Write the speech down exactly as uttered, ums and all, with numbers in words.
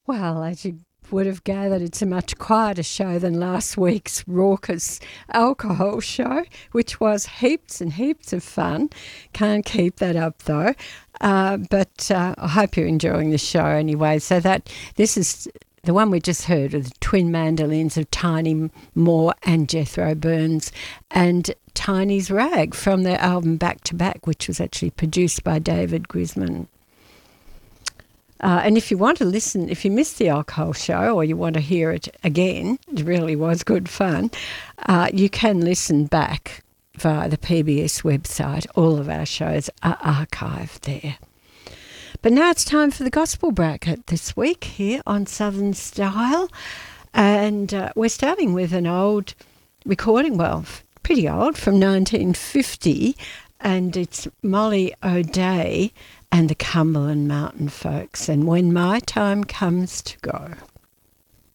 Well, as you would have gathered, it's a much quieter show than last week's raucous alcohol show, which was heaps and heaps of fun. Can't keep that up though. Uh, but uh, I hope you're enjoying the show anyway. So that this is the one we just heard with the twin mandolins of Tiny Moore and Jethro Burns and Tiny's Rag from their album Back to Back, which was actually produced by David Grisman. Uh, and if you want to listen, if you missed the alcohol show or you want to hear it again, it really was good fun, uh, you can listen back via the P B S website. All of our shows are archived there. But now it's time for the Gospel Bracket this week here on Southern Style. And uh, we're starting with an old recording, well, pretty old, from nineteen fifty, and it's Molly O'Day and the Cumberland Mountain Folks, and When My Time Comes to Go.